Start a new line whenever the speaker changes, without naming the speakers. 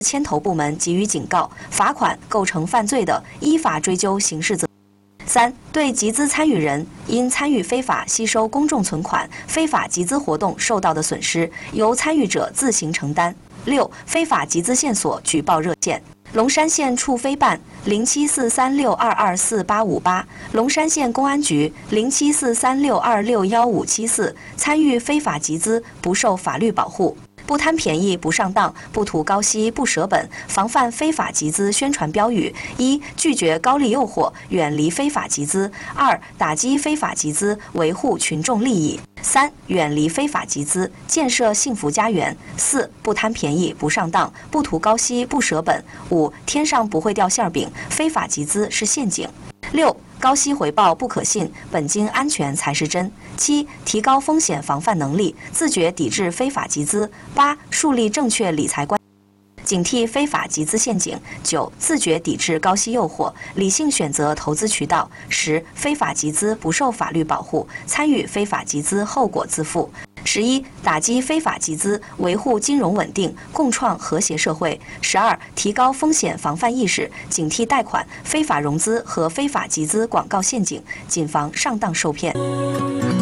牵头部门给予警告、罚款，构成犯罪的，依法追究刑事责任。3、对集资参与人因参与非法吸收公众存款、非法集资活动受到的损失，由参与者自行承担。6、非法集资线索举报热线：龙山县处非办0743622488，龙山县公安局074362617574。参与非法集资不受法律保护。不贪便宜不上当，不图高息不舍本，防范非法集资宣传标语：一、拒绝高利诱惑，远离非法集资；二、打击非法集资，维护群众利益；三、远离非法集资，建设幸福家园；四、不贪便宜不上当，不图高息不舍本；五、天上不会掉馅饼，非法集资是陷阱；六、高息回报不可信，本金安全才是真。7、提高风险防范能力，自觉抵制非法集资。8、树立正确理财观，警惕非法集资陷阱。9、自觉抵制高息诱惑，理性选择投资渠道。10、非法集资不受法律保护，参与非法集资后果自负。11、打击非法集资，维护金融稳定，共创和谐社会。12、提高风险防范意识，警惕贷款、非法融资和非法集资广告陷阱，谨防上当受骗。